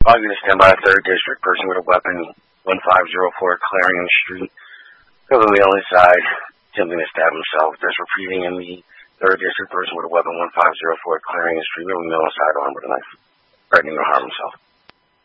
Bobby to stand by 3rd District, person with a weapon, 1504 Clarion Street. Goes on the only side, attempting to stab himself. There's repeating in the 3rd District, person with a weapon, 1504 Clarion Street, middle side arm with a knife, threatening to harm himself.